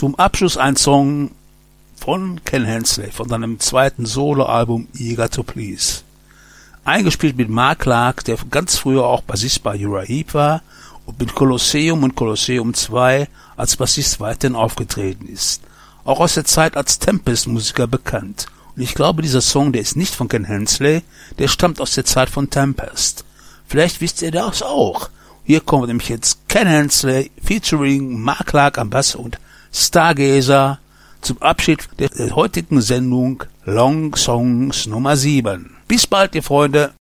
Zum Abschluss ein Song von Ken Hensley von seinem zweiten Soloalbum Eager to Please. Eingespielt mit Mark Clark, der ganz früher auch Bassist bei Uriah Heep war und mit Colosseum und Colosseum 2 als Bassist weiterhin aufgetreten ist. Auch aus der Zeit als Tempest-Musiker bekannt. Und ich glaube, dieser Song, der ist nicht von Ken Hensley, der stammt aus der Zeit von Tempest. Vielleicht wisst ihr das auch. Hier kommt nämlich jetzt Ken Hensley featuring Mark Clark am Bass und Stargazer zum Abschied der heutigen Sendung Long Songs Nummer 7. Bis bald, ihr Freunde.